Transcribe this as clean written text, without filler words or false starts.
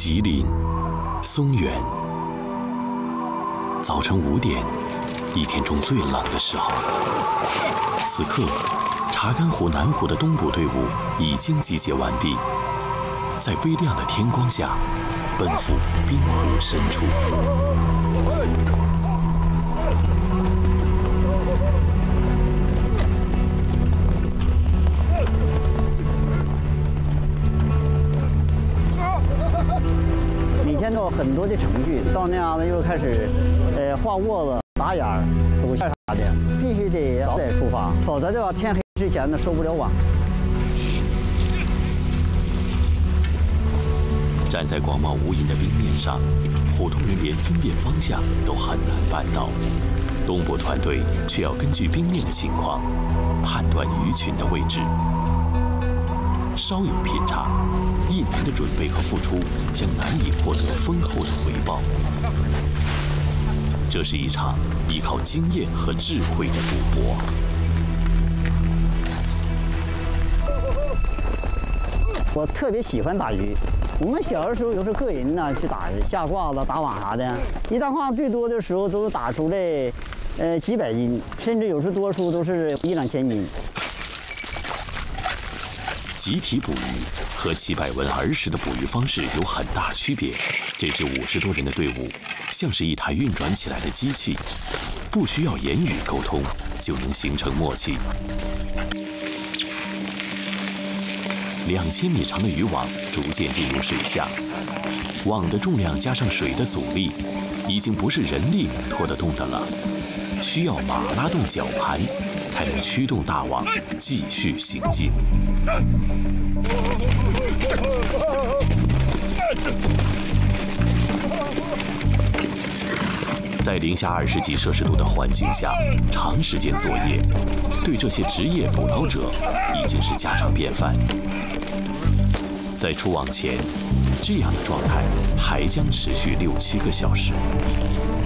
吉林、松原，早晨5点，一天中最冷的时候。此刻，查干湖南湖的东部队伍已经集结完毕，在微亮的天光下，奔赴滨湖深处。 每天都有很多的程序，到那样子又开始，画窝子、打眼儿、走线啥的，必须得早点出发，否则的话天黑之前呢收不了网。 站在广袤无垠的冰面上，普通人连分辨方向都很难办到，东部团队却要根据冰面的情况判断鱼群的位置。稍有偏差，一年的准备和付出将难以获得丰厚的回报。这是一场依靠经验和智慧的赌博。 我特别喜欢打鱼，我们小的时候有时候个人呢去打下褂子、打网啥的，一大褂最多的时候都是打出来，几百斤，甚至有时多数都是1、2千斤。 集体捕鱼和700文儿时的捕鱼方式有很大区别。这支50多人的队伍，像是一台运转起来的机器，不需要言语沟通就能形成默契。2000米长的渔网逐渐进入水下，网的重量加上水的阻力，已经不是人力能拖得动的了，需要马拉动绞盘，才能驱动大网继续行进。在零下20几摄氏度的环境下，长时间作业，对这些职业捕捞者已经是家常便饭。在出网前，这样的状态还将持续6、7个小时。